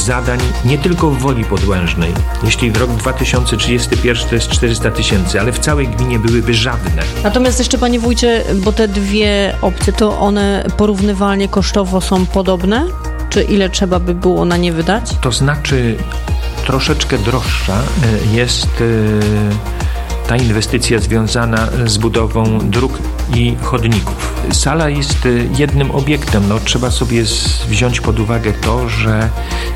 zadań nie tylko w Woli Podłężnej. Jeśli rok 2031 to jest 400 000, ale w całej gminie byłyby żadne. Natomiast jeszcze, panie wójcie, bo te dwie opcje, to one porównywalnie kosztowo są podobne? Czy ile trzeba by było na nie wydać? To znaczy troszeczkę droższa jest ta inwestycja związana z budową dróg i chodników. Sala jest jednym obiektem. Trzeba sobie wziąć pod uwagę to, że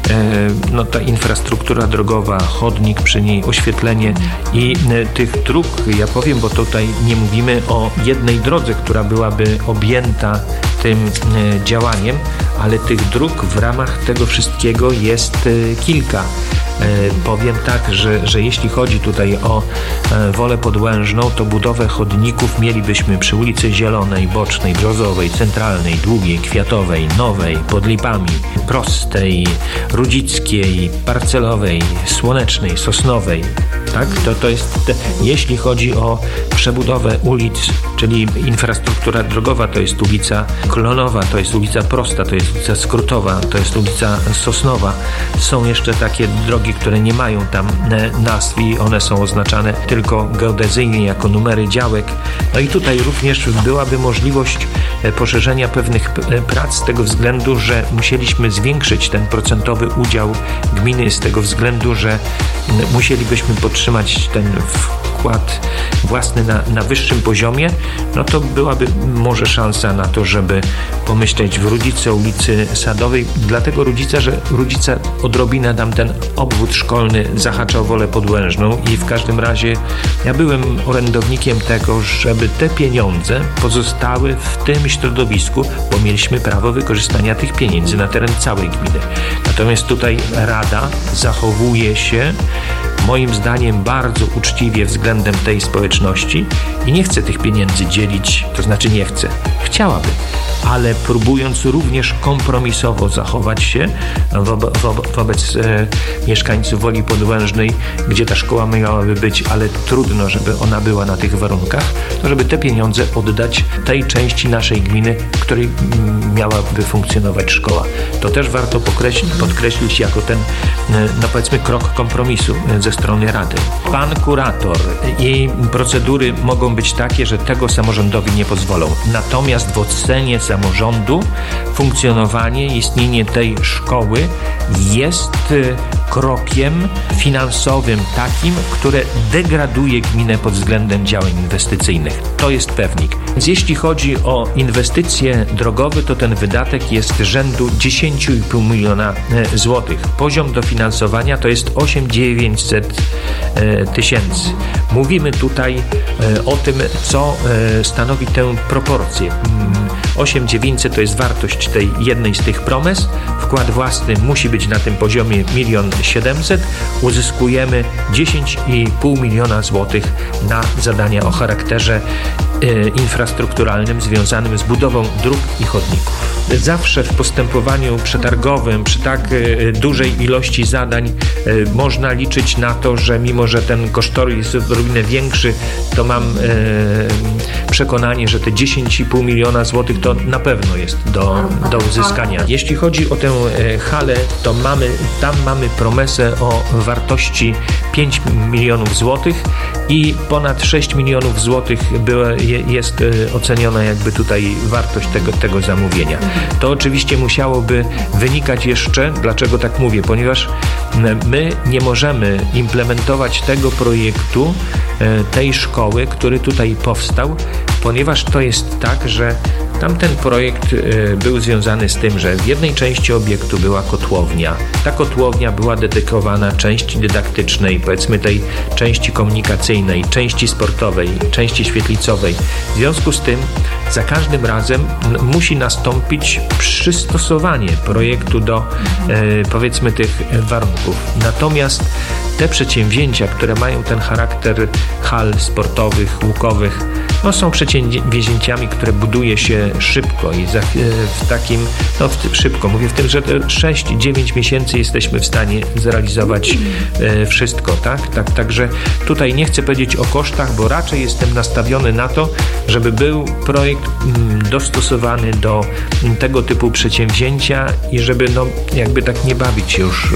ta infrastruktura drogowa, chodnik przy niej, oświetlenie i tych dróg, ja powiem, bo tutaj nie mówimy o jednej drodze, która byłaby objęta tym działaniem, ale tych dróg w ramach tego wszystkiego jest kilka. Powiem tak, że jeśli chodzi tutaj o Wolę Podłężną, to budowę chodników mielibyśmy przy ulicy Zielonej, Bocznej, Brzozowej, Centralnej, Długiej, Kwiatowej, Nowej, pod Lipami, Prostej, Rudzickiej, Parcelowej, Słonecznej, Sosnowej. Tak? To jest, jeśli chodzi o przebudowę ulic, czyli infrastruktura drogowa, to jest ulica Klonowa, to jest ulica Prosta, to jest ulica Skrótowa, to jest ulica Sosnowa. Są jeszcze takie drogi, które nie mają tam nazw i one są oznaczane tylko geodezyjnie jako numery działek. No i tutaj również byłaby możliwość poszerzenia pewnych prac z tego względu, że musieliśmy zwiększyć ten procentowy udział gminy, z tego względu, że musielibyśmy podtrzymać ten wkład własny na wyższym poziomie, to byłaby może szansa na to, żeby pomyśleć w Rudzice, ulicy Sadowej. Dlatego Rudzica odrobinę tam ten obwód szkolny zahacza o Wolę Podłężną i w każdym razie ja byłem orędownikiem tego, żeby te pieniądze pozostały w tym środowisku, bo mieliśmy prawo wykorzystania tych pieniędzy na teren całej gminy. Natomiast tutaj Rada zachowuje się moim zdaniem bardzo uczciwie względem tej społeczności i nie chce tych pieniędzy dzielić, to znaczy nie chce. Chciałaby, ale próbując również kompromisowo zachować się wobec mieszkańców Woli Podłężnej, gdzie ta szkoła miałaby być, ale trudno, żeby ona była na tych warunkach, to żeby te pieniądze oddać tej części naszej gminy, w której miałaby funkcjonować szkoła. To też warto podkreślić jako ten, powiedzmy, krok kompromisu ze strony Rady. Pan kurator i procedury mogą być takie, że tego samorządowi nie pozwolą. Natomiast w ocenie samorządu funkcjonowanie, istnienie tej szkoły jest krokiem finansowym takim, które degraduje gminę pod względem działań inwestycyjnych. To jest pewnik. Więc jeśli chodzi o inwestycje drogowe, to ten wydatek jest rzędu 10,5 miliona złotych. Poziom dofinansowania to jest 8,900 tysięcy. Mówimy tutaj o tym, co stanowi tę proporcję. 8,900 to jest wartość tej jednej z tych promes. Wkład własny musi być na tym poziomie 1 700 000. Uzyskujemy 10,5 miliona złotych na zadania o charakterze infrastrukturalnym związanym z budową dróg i chodników. Zawsze w postępowaniu przetargowym przy tak dużej ilości zadań można liczyć na to, że mimo, że ten kosztorys jest odrobinę większy, to mam przekonanie, że te 10,5 miliona złotych to na pewno jest do uzyskania. Jeśli chodzi o tę halę, to tam mamy promesę o wartości 5 milionów złotych i ponad 6 milionów złotych jest oceniona jakby tutaj wartość tego zamówienia. To oczywiście musiałoby wynikać jeszcze, dlaczego tak mówię, ponieważ my nie możemy implementować tego projektu, tej szkoły, który tutaj powstał, ponieważ to jest tak, że tamten projekt był związany z tym, że w jednej części obiektu była kotłownia. Ta kotłownia była dedykowana części dydaktycznej, powiedzmy tej części komunikacyjnej, części sportowej, części świetlicowej. W związku z tym za każdym razem musi nastąpić przystosowanie projektu do powiedzmy tych warunków. Natomiast te przedsięwzięcia, które mają ten charakter hal sportowych, łukowych, są przedsięwzięciami, które buduje się szybko i w takim, szybko, mówię w tym, że 6-9 miesięcy jesteśmy w stanie zrealizować wszystko, tak? Także tutaj nie chcę powiedzieć o kosztach, bo raczej jestem nastawiony na to, żeby był projekt dostosowany do tego typu przedsięwzięcia i żeby jakby tak nie bawić się już